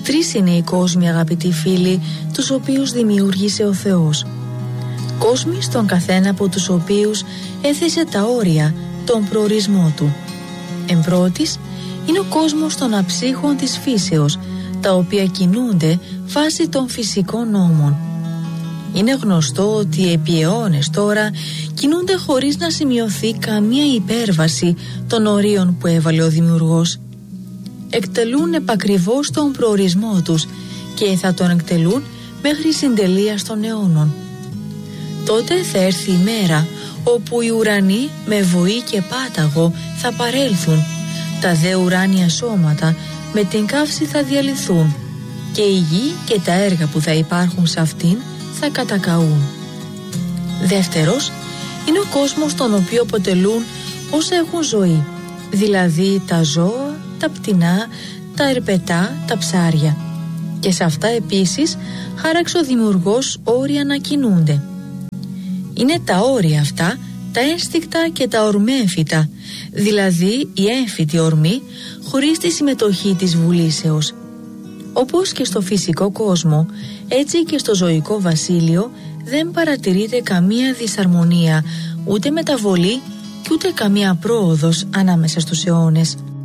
Τρεις είναι οι κόσμοι, αγαπητοί φίλοι, τους οποίους δημιούργησε ο Θεός. Κόσμοι στον καθένα από τους οποίους έθεσε τα όρια, τον προορισμό του. Εμπρότης είναι ο κόσμος των αψύχων της φύσεως, τα οποία κινούνται βάσει των φυσικών νόμων. Είναι γνωστό ότι επί αιώνες τώρα κινούνται χωρίς να σημειωθεί καμία υπέρβαση των ορίων που έβαλε ο Δημιουργός. Εκτελούν επακριβώς τον προορισμό τους και θα τον εκτελούν μέχρι συντελείας των αιώνων. Τότε θα έρθει η μέρα όπου οι ουρανοί με βοή και πάταγο θα παρέλθουν, τα δε ουράνια σώματα με την καύση θα διαλυθούν και η γη και τα έργα που θα υπάρχουν σε αυτήν θα κατακαούν. Δεύτερος είναι ο κόσμος τον οποίο αποτελούν όσα έχουν ζωή, δηλαδή τα ζώα, τα πτηνά, τα ερπετά, τα ψάρια. Και σε αυτά επίσης χάραξε ο Δημιουργός όρια να κινούνται. Είναι τα όρια αυτά, τα ένστικτα και τα ορμέμφυτα, δηλαδή η έμφυτη ορμή χωρίς τη συμμετοχή της βουλήσεως. Όπως και στο φυσικό κόσμο, έτσι και στο ζωικό βασίλειο δεν παρατηρείται καμία δυσαρμονία, ούτε μεταβολή και ούτε καμία πρόοδος ανάμεσα στους αιώνες.